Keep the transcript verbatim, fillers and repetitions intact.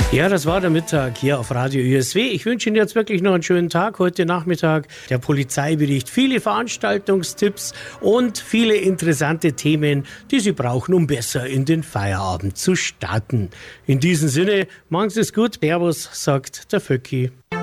Ja, das war der Mittag hier auf Radio Ü S W. Ich wünsche Ihnen jetzt wirklich noch einen schönen Tag. Heute Nachmittag der Polizeibericht. Viele Veranstaltungstipps und viele interessante Themen, die Sie brauchen, um besser in den Feierabend zu starten. In diesem Sinne, machen Sie es gut. Servus, sagt der Vöcki.